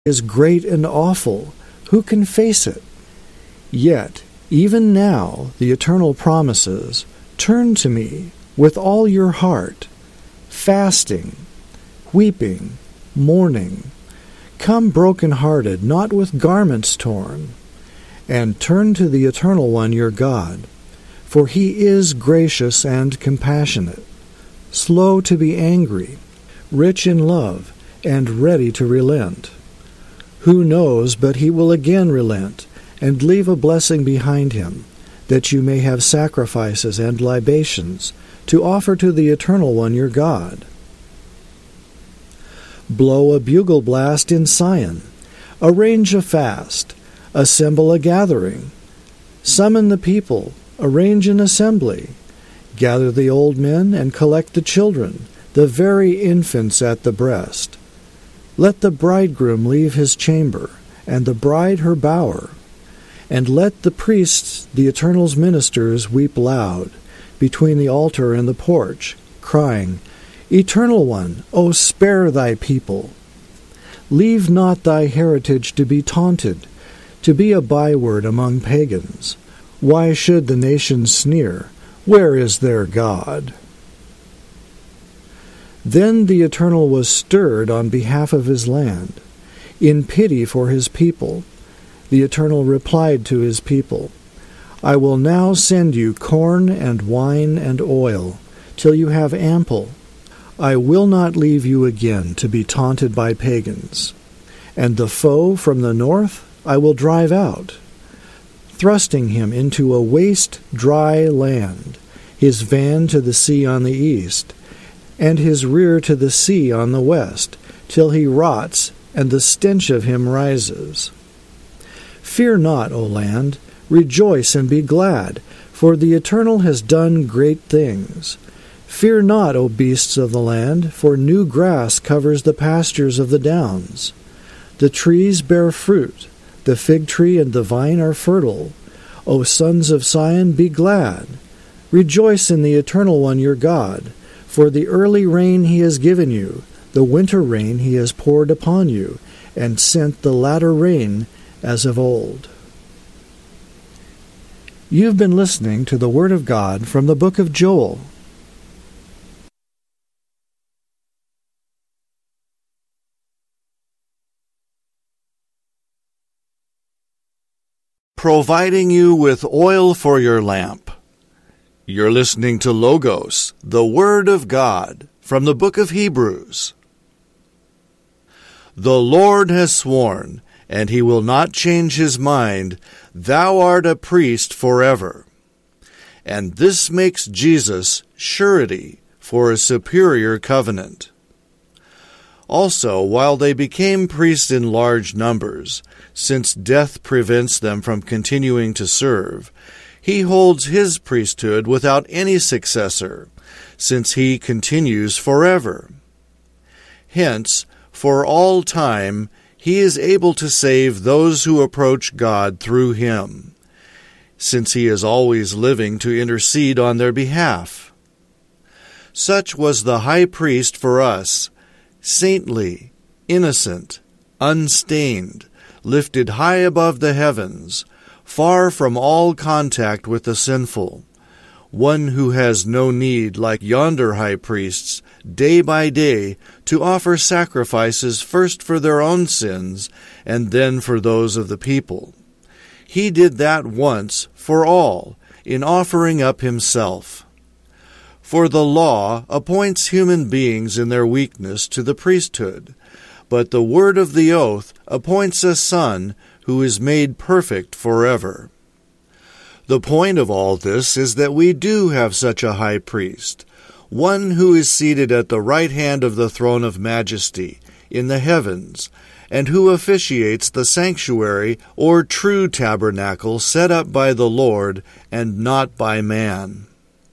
is great and awful. Who can face it? Yet, even now, the Eternal promises, turn to me with all your heart, fasting, weeping, mourning. Come broken-hearted, not with garments torn, and turn to the Eternal One your God, for he is gracious and compassionate, slow to be angry, rich in love, and ready to relent. Who knows but he will again relent, and leave a blessing behind him, that you may have sacrifices and libations to offer to the Eternal One your God. Blow a bugle blast in Sion, arrange a fast, assemble a gathering, summon the people, arrange an assembly, gather the old men and collect the children, the very infants at the breast. Let the bridegroom leave his chamber, and the bride her bower, and let the priests, the Eternal's ministers, weep loud, between the altar and the porch, crying, Eternal One, O spare thy people. Leave not thy heritage to be taunted, to be a byword among pagans. Why should the nations sneer? Where is their God? Then the Eternal was stirred on behalf of his land. In pity for his people, the Eternal replied to his people, I will now send you corn and wine and oil, till you have ample. I will not leave you again to be taunted by pagans. And the foe from the north I will drive out, thrusting him into a waste, dry land, his van to the sea on the east, and his rear to the sea on the west, till he rots, and the stench of him rises. Fear not, O land, rejoice and be glad, for the Eternal has done great things. Fear not, O beasts of the land, for new grass covers the pastures of the downs. The trees bear fruit, the fig tree and the vine are fertile. O sons of Sion, be glad. Rejoice in the Eternal One your God, for the early rain he has given you, the winter rain he has poured upon you, and sent the latter rain as of old. You've been listening to the Word of God from the book of Joel. Providing you with oil for your lamp. You're listening to Logos, the Word of God, from the book of Hebrews. The Lord has sworn, and he will not change his mind, thou art a priest forever. And this makes Jesus surety for a superior covenant. Also, while they became priests in large numbers, since death prevents them from continuing to serve, he holds his priesthood without any successor, since he continues forever. Hence, for all time, he is able to save those who approach God through him, since he is always living to intercede on their behalf. Such was the high priest for us, saintly, innocent, unstained, lifted high above the heavens, far from all contact with the sinful, one who has no need, like yonder high priests, day by day, to offer sacrifices first for their own sins and then for those of the people. He did that once for all, in offering up himself. For the law appoints human beings in their weakness to the priesthood, but the word of the oath appoints a son who is made perfect forever. The point of all this is that we do have such a high priest, one who is seated at the right hand of the throne of majesty in the heavens, and who officiates the sanctuary or true tabernacle set up by the Lord and not by man.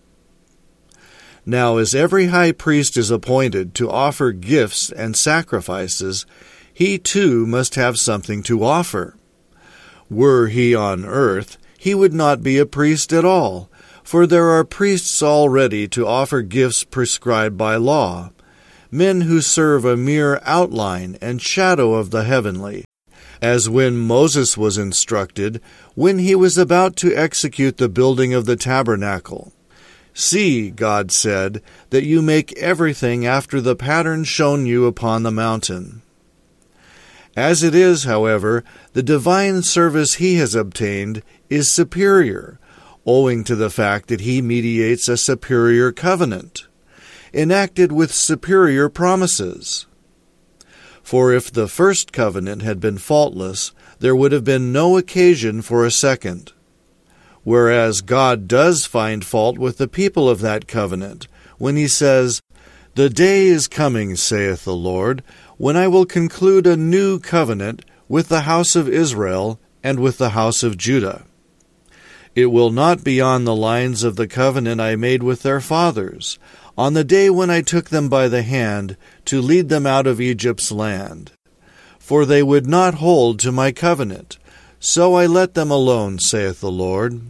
Now, as every high priest is appointed to offer gifts and sacrifices, he too must have something to offer. Were he on earth, he would not be a priest at all, for there are priests already to offer gifts prescribed by law. men who serve a mere outline and shadow of the heavenly, as when Moses was instructed when he was about to execute the building of the tabernacle. See, God said, that you make everything after the pattern shown you upon the mountain. As it is, however, the divine service he has obtained is superior, owing to the fact that he mediates a superior covenant, enacted with superior promises. For if the first covenant had been faultless, there would have been no occasion for a second. Whereas God does find fault with the people of that covenant, when he says, "The day is coming, saith the Lord, when I will conclude a new covenant with the house of Israel and with the house of Judah. It will not be on the lines of the covenant I made with their fathers, on the day when I took them by the hand to lead them out of Egypt's land. For they would not hold to my covenant, so I let them alone, saith the Lord.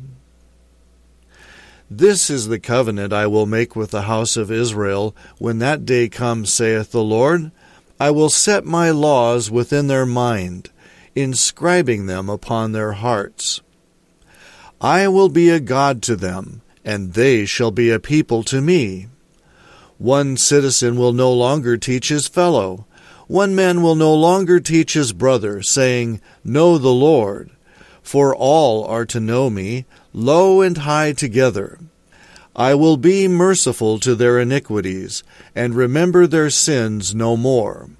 This is the covenant I will make with the house of Israel when that day comes, saith the Lord. I will set my laws within their mind, inscribing them upon their hearts. I will be a God to them, and they shall be a people to me. One citizen will no longer teach his fellow. One man will no longer teach his brother, saying, Know the Lord. For all are to know me, low and high together. I will be merciful to their iniquities, and remember their sins no more.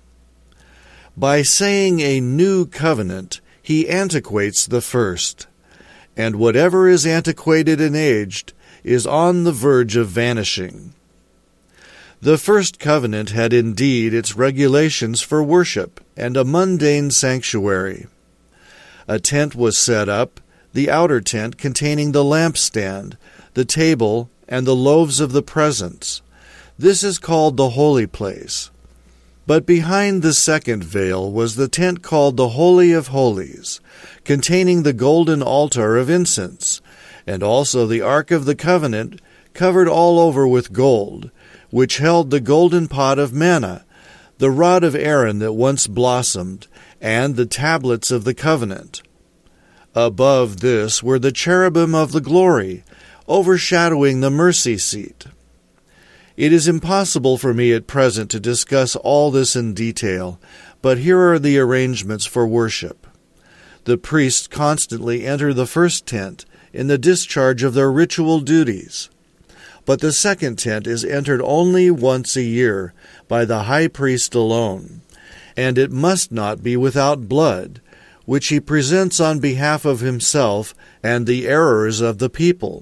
By saying a new covenant, he antiquates the first. And whatever is antiquated and aged is on the verge of vanishing. The first covenant had indeed its regulations for worship and a mundane sanctuary. A tent was set up, the outer tent containing the lampstand, the table, and the loaves of the presence. This is called the holy place. But behind the second veil was the tent called the Holy of Holies, containing the golden altar of incense, and also the Ark of the Covenant, covered all over with gold, which held the golden pot of manna, the rod of Aaron that once blossomed, and the tablets of the covenant. Above this were the cherubim of the glory, overshadowing the mercy seat. It is impossible for me at present to discuss all this in detail, but here are the arrangements for worship. The priests constantly enter the first tent in the discharge of their ritual duties, but the second tent is entered only once a year by the high priest alone, and it must not be without blood, which he presents on behalf of himself and the errors of the people.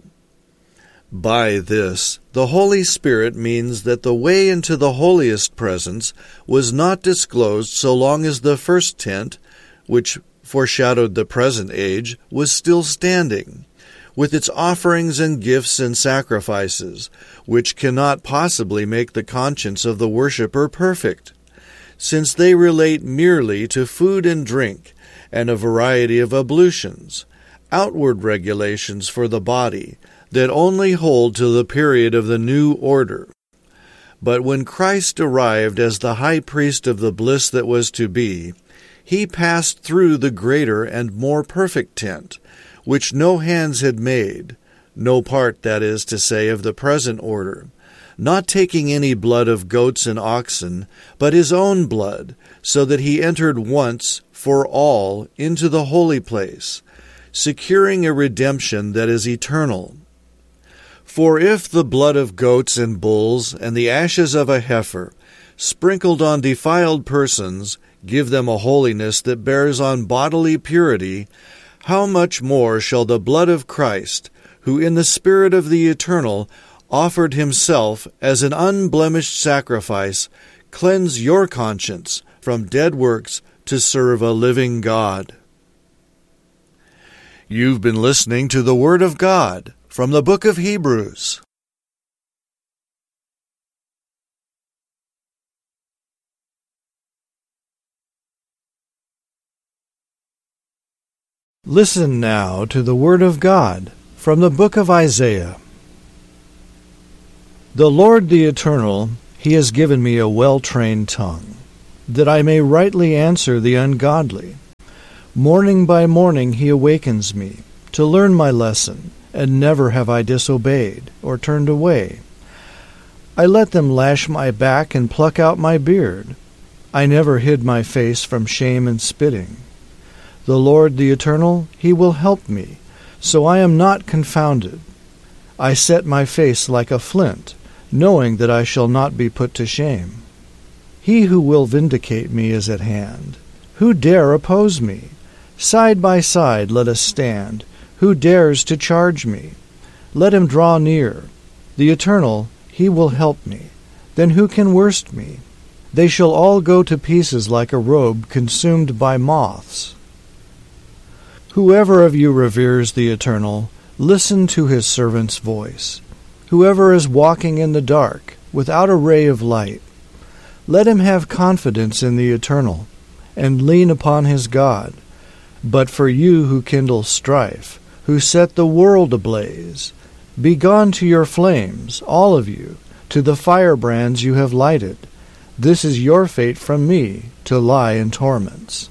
By this, the Holy Spirit means that the way into the holiest presence was not disclosed so long as the first tent, which foreshadowed the present age, was still standing, with its offerings and gifts and sacrifices, which cannot possibly make the conscience of the worshipper perfect, since they relate merely to food and drink, and a variety of ablutions, outward regulations for the body, that only hold to the period of the new order. But when Christ arrived as the high priest of the bliss that was to be, he passed through the greater and more perfect tent, which no hands had made, no part, that is to say, of the present order, not taking any blood of goats and oxen, but his own blood, so that he entered once for all into the holy place, securing a redemption that is eternal. For if the blood of goats and bulls and the ashes of a heifer, sprinkled on defiled persons, give them a holiness that bears on bodily purity, how much more shall the blood of Christ, who in the Spirit of the Eternal offered himself as an unblemished sacrifice, cleanse your conscience from dead works to serve a living God. You've been listening to the Word of God from the book of Hebrews. Listen now to the Word of God from the book of Isaiah. The Lord the Eternal, He has given me a well-trained tongue, that I may rightly answer the ungodly. Morning by morning he awakens me, to learn my lesson, and never have I disobeyed, or turned away. I let them lash my back and pluck out my beard. I never hid my face from shame and spitting. The Lord the Eternal, he will help me, so I am not confounded. I set my face like a flint, knowing that I shall not be put to shame. He who will vindicate me is at hand. Who dare oppose me? Side by side let us stand. Who dares to charge me? Let him draw near. The Eternal, he will help me. Then who can worst me? They shall all go to pieces like a robe consumed by moths. Whoever of you reveres the Eternal, listen to his servant's voice. Whoever is walking in the dark, without a ray of light, let him have confidence in the Eternal, and lean upon his God. But for you who kindle strife, who set the world ablaze, begone to your flames, all of you, to the firebrands you have lighted. This is your fate from me, to lie in torments.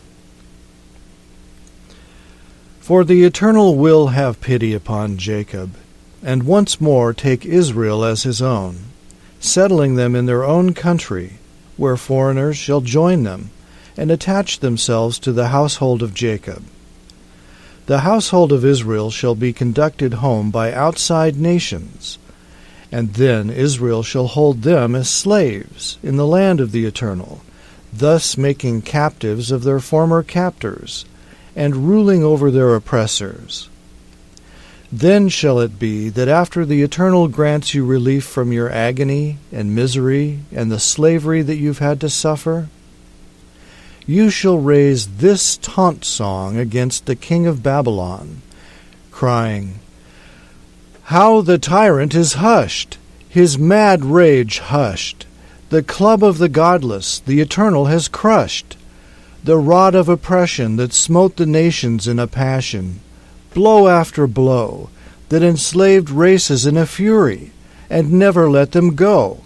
For the Eternal will have pity upon Jacob, and once more take Israel as his own, settling them in their own country, where foreigners shall join them, and attach themselves to the household of Jacob. The household of Israel shall be conducted home by outside nations, and then Israel shall hold them as slaves in the land of the Eternal, thus making captives of their former captors, and ruling over their oppressors. Then shall it be that after the Eternal grants you relief from your agony and misery and the slavery that you've had to suffer, you shall raise this taunt song against the king of Babylon, crying, How the tyrant is hushed, his mad rage hushed. The club of the godless the Eternal has crushed. The rod of oppression that smote the nations in a passion, blow after blow, that enslaved races in a fury, and never let them go.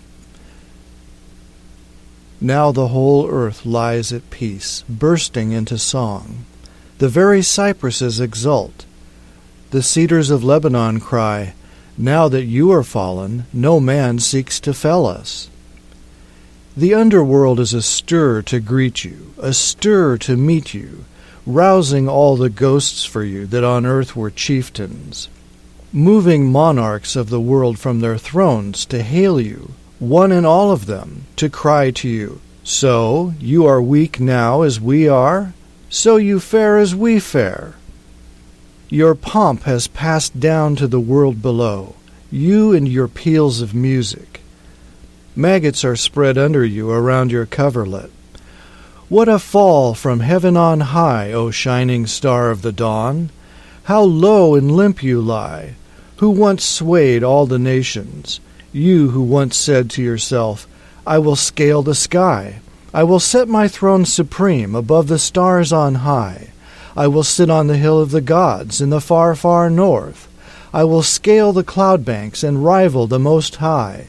Now the whole earth lies at peace, bursting into song. The very cypresses exult. The cedars of Lebanon cry, Now that you are fallen, no man seeks to fell us. The underworld is astir to greet you, astir to meet you, rousing all the ghosts for you that on earth were chieftains, moving monarchs of the world from their thrones to hail you, one and all of them, to cry to you, So, you are weak now as we are? So you fare as we fare. Your pomp has passed down to the world below, you and your peals of music. Maggots are spread under you around your coverlet. What a fall from heaven on high, O shining star of the dawn! How low and limp you lie, who once swayed all the nations, you who once said to yourself, I will scale the sky, I will set my throne supreme above the stars on high, I will sit on the hill of the gods in the far, far north, I will scale the cloud banks and rival the Most High.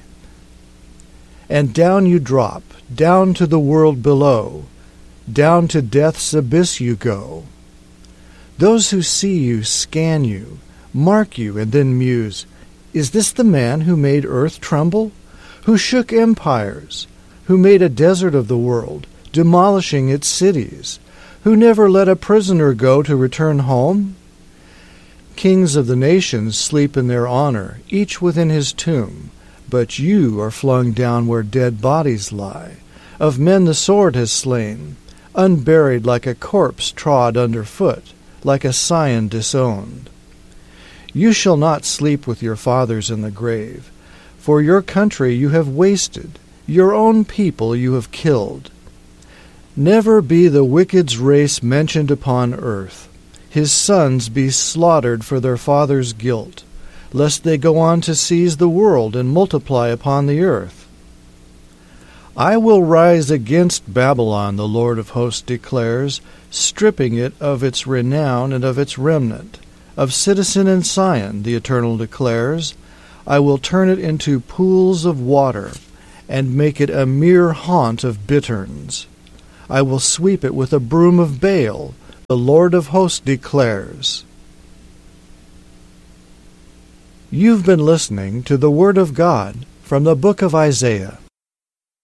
And down you drop, down to the world below, down to death's abyss you go. Those who see you scan you, mark you, and then muse, Is this the man who made earth tremble? Who shook empires? Who made a desert of the world, demolishing its cities? Who never let a prisoner go to return home? Kings of the nations sleep in their honor, each within his tomb, but you are flung down where dead bodies lie. Of men the sword has slain, unburied like a corpse trod underfoot, like a scion disowned. You shall not sleep with your fathers in the grave, for your country you have wasted, your own people you have killed. Never be the wicked's race mentioned upon earth, his sons be slaughtered for their father's guilt, lest they go on to seize the world and multiply upon the earth. I will rise against Babylon, the Lord of hosts declares, stripping it of its renown and of its remnant. Of citizen and scion, the Eternal declares, I will turn it into pools of water, and make it a mere haunt of bitterns. I will sweep it with a broom of bale, the Lord of hosts declares. You've been listening to the Word of God from the book of Isaiah.